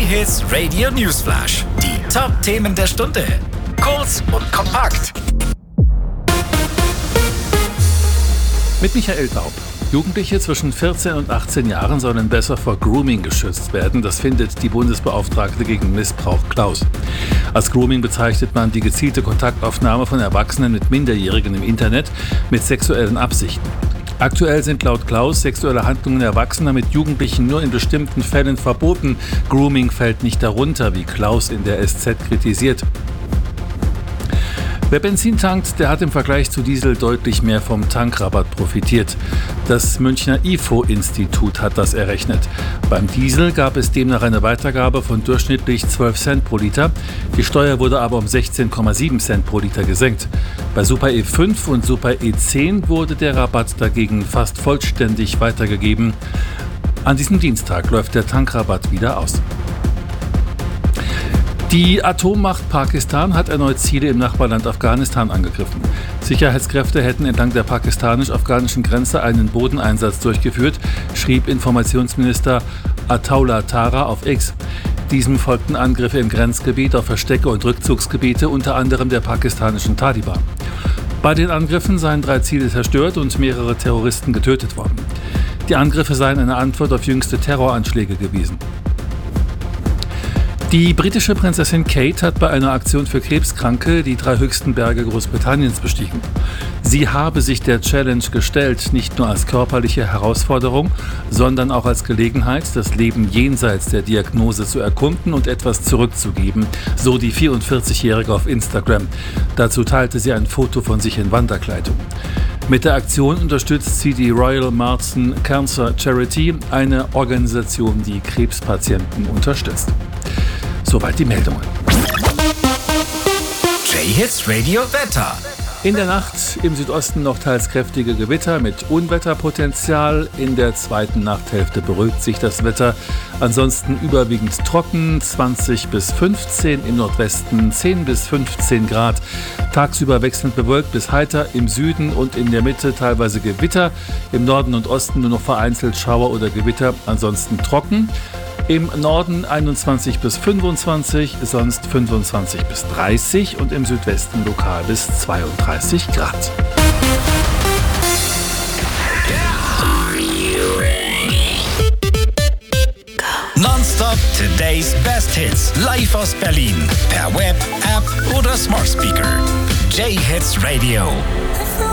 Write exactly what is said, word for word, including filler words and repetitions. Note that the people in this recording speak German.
J-Hits Radio Newsflash. Die Top-Themen der Stunde. Kurz und kompakt. Mit Michael Daub. Jugendliche zwischen vierzehn und achtzehn Jahren sollen besser vor Grooming geschützt werden. Das findet die Bundesbeauftragte gegen Missbrauch Klaus. Als Grooming bezeichnet man die gezielte Kontaktaufnahme von Erwachsenen mit Minderjährigen im Internet mit sexuellen Absichten. Aktuell sind laut Klaus sexuelle Handlungen Erwachsener mit Jugendlichen nur in bestimmten Fällen verboten. Grooming fällt nicht darunter, wie Klaus in der S Z kritisiert. Wer Benzin tankt, der hat im Vergleich zu Diesel deutlich mehr vom Tankrabatt profitiert. Das Münchner I F O-Institut hat das errechnet. Beim Diesel gab es demnach eine Weitergabe von durchschnittlich zwölf Cent pro Liter. Die Steuer wurde aber um sechzehn Komma sieben Cent pro Liter gesenkt. Bei Super E fünf und Super E zehn wurde der Rabatt dagegen fast vollständig weitergegeben. An diesem Dienstag läuft der Tankrabatt wieder aus. Die Atommacht Pakistan hat erneut Ziele im Nachbarland Afghanistan angegriffen. Sicherheitskräfte hätten entlang der pakistanisch-afghanischen Grenze einen Bodeneinsatz durchgeführt, schrieb Informationsminister Ataullah Tara auf X. Diesem folgten Angriffe im Grenzgebiet auf Verstecke und Rückzugsgebiete, unter anderem der pakistanischen Taliban. Bei den Angriffen seien drei Ziele zerstört und mehrere Terroristen getötet worden. Die Angriffe seien eine Antwort auf jüngste Terroranschläge gewesen. Die britische Prinzessin Kate hat bei einer Aktion für Krebskranke die drei höchsten Berge Großbritanniens bestiegen. Sie habe sich der Challenge gestellt, nicht nur als körperliche Herausforderung, sondern auch als Gelegenheit, das Leben jenseits der Diagnose zu erkunden und etwas zurückzugeben, so die vierundvierzigjährige auf Instagram. Dazu teilte sie ein Foto von sich in Wanderkleidung. Mit der Aktion unterstützt sie die Royal Marsden Cancer Charity, eine Organisation, die Krebspatienten unterstützt. Soweit die Meldungen. J-Hits Radio Wetter. In der Nacht im Südosten noch teils kräftige Gewitter mit Unwetterpotenzial. In der zweiten Nachthälfte beruhigt sich das Wetter. Ansonsten überwiegend trocken, zwanzig bis fünfzehn, im Nordwesten zehn bis fünfzehn Grad. Tagsüber wechselnd bewölkt bis heiter, im Süden und in der Mitte teilweise Gewitter. Im Norden und Osten nur noch vereinzelt Schauer oder Gewitter, ansonsten trocken. Im Norden einundzwanzig bis fünfundzwanzig, sonst fünfundzwanzig bis dreißig und im Südwesten lokal bis zweiunddreißig Grad. Nonstop Today's Best Hits. Live aus Berlin. Per Web, App oder Smart Speaker. J-Hits Radio.